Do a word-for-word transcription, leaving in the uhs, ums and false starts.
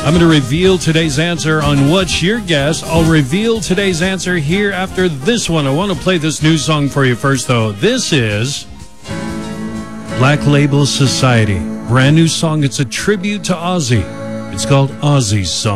I'm going to reveal today's answer on What's Your Guess. I'll reveal today's answer here after this one. I want to play this new song for you first, though. This is Black Label Society. Brand new song. It's a tribute to Ozzy. It's called Ozzy's Song.